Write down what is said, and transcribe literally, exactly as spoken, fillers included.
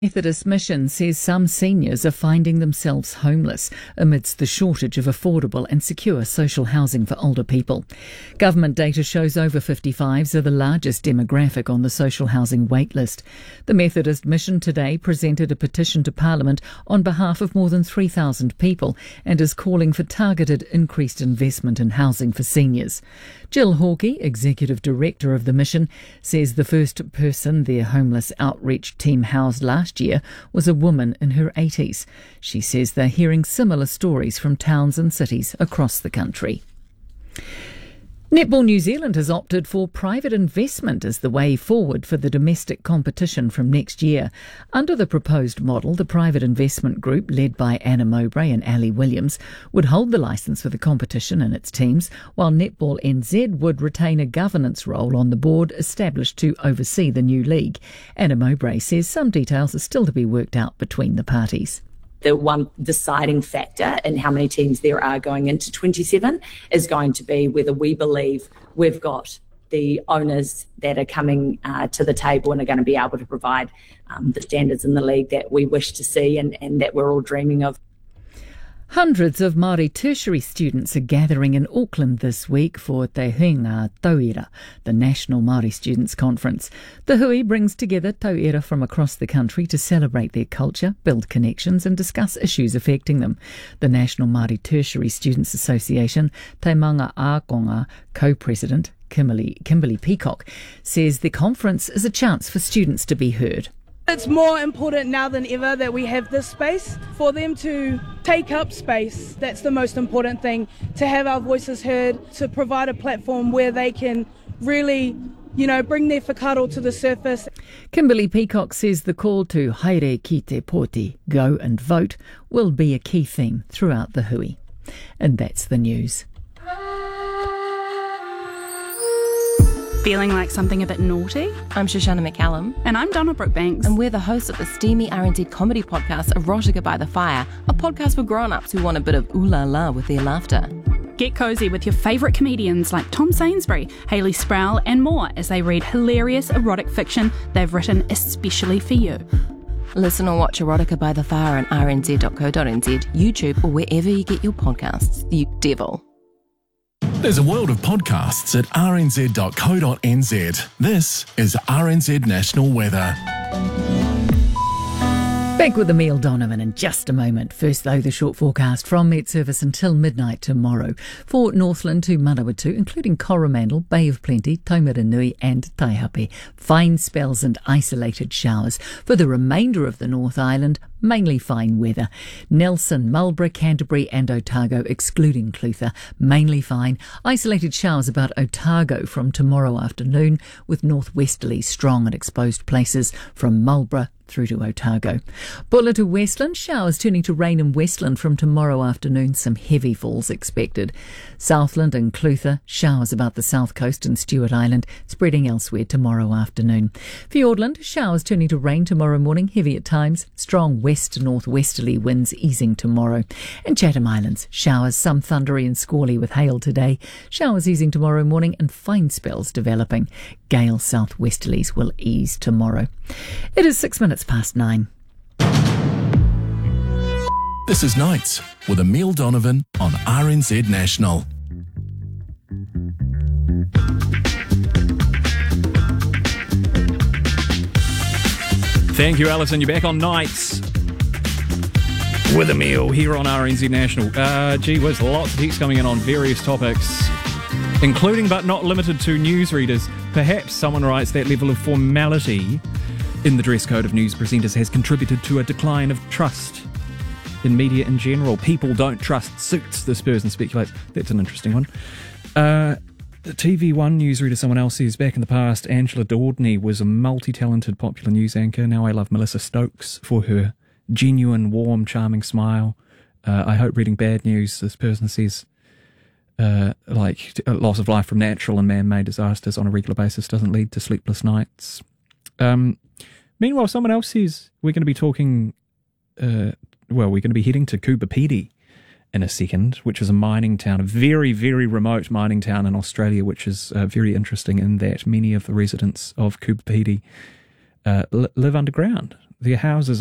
Methodist Mission says some seniors are finding themselves homeless amidst the shortage of affordable and secure social housing for older people. Government data shows over fifty-fives are the largest demographic on the social housing waitlist. The Methodist Mission today presented a petition to Parliament on behalf of more than three thousand people and is calling for targeted increased investment in housing for seniors. Jill Hawkey, Executive Director of the Mission, says the first person their homeless outreach team housed last year was a woman in her eighties. She says they're hearing similar stories from towns and cities across the country. Netball New Zealand has opted for private investment as the way forward for the domestic competition from next year. Under the proposed model, the private investment group, led by Anna Mowbray and Ali Williams, would hold the licence for the competition and its teams, while Netball N Z would retain a governance role on the board established to oversee the new league. Anna Mowbray says some details are still to be worked out between the parties. The one deciding factor in how many teams there are going into twenty-seven is going to be whether we believe we've got the owners that are coming uh, to the table and are going to be able to provide um, the standards in the league that we wish to see and, and that we're all dreaming of. Hundreds of Māori tertiary students are gathering in Auckland this week for Te Huinga Tauira, the National Māori Students' Conference. The hui brings together tauira from across the country to celebrate their culture, build connections and discuss issues affecting them. The National Māori Tertiary Students Association, Te Manga Ākonga co-president Kimberly, Kimberly Peacock, says the conference is a chance for students to be heard. It's more important now than ever that we have this space for them to take up space. That's the most important thing, to have our voices heard, to provide a platform where they can really, you know, bring their whakaaro to the surface. Kimberly Peacock says the call to haere ki te pōti, go and vote, will be a key theme throughout the hui. And that's the news. Feeling like something a bit naughty? I'm Shoshana McCallum. And I'm Donna Brookbanks. And we're the hosts of the steamy R N Z comedy podcast Erotica by the Fire, a podcast for grown-ups who want a bit of ooh la la with their laughter. Get cosy with your favourite comedians like Tom Sainsbury, Hayley Sproul and more as they read hilarious erotic fiction they've written especially for you. Listen or watch Erotica by the Fire on r n z dot co dot n z, YouTube or wherever you get your podcasts, you devil. There's a world of podcasts at r n z dot co dot n z. This is R N Z National Weather. Back with Emile Donovan in just a moment. First, though, the short forecast from Met Service until midnight tomorrow. For Northland to Manawatu, including Coromandel, Bay of Plenty, Taumaranui and Taihape. Fine spells and isolated showers. For the remainder of the North Island, mainly fine weather. Nelson, Marlborough, Canterbury and Otago, excluding Clutha, mainly fine. Isolated showers about Otago from tomorrow afternoon, with northwesterly strong at exposed places from Marlborough through to Otago. Bulla to Westland, showers turning to rain in Westland from tomorrow afternoon, some heavy falls expected. Southland and Clutha, showers about the south coast and Stewart Island, spreading elsewhere tomorrow afternoon. Fiordland, showers turning to rain tomorrow morning, heavy at times, strong west-northwesterly winds easing tomorrow. And Chatham Islands, showers, some thundery and squally with hail today, showers easing tomorrow morning and fine spells developing. Gale southwesterlies will ease tomorrow. It is six minutes past nine. This is Nights with Emile Donovan on R N Z National. Thank you, Alison. You're back on Nights with Emile here on R N Z National. Uh, gee whiz, lots of text coming in on various topics, including but not limited to newsreaders. Perhaps someone writes that level of formality in the dress code of news presenters has contributed to a decline of trust in media in general. People don't trust suits, this person speculates. That's an interesting one. Uh, T V one newsreader, someone else says, back in the past, Angela Dordney was a multi-talented popular news anchor. Now I love Melissa Stokes for her genuine, warm, charming smile. Uh, I hope reading bad news, this person says, Uh, like loss of life from natural and man-made disasters on a regular basis doesn't lead to sleepless nights. Um, meanwhile, someone else says we're going to be talking, uh, well, we're going to be heading to Kupapedi in a second, which is a mining town, a very, very remote mining town in Australia, which is uh, very interesting in that many of the residents of Kupapedi uh, li- live underground. their houses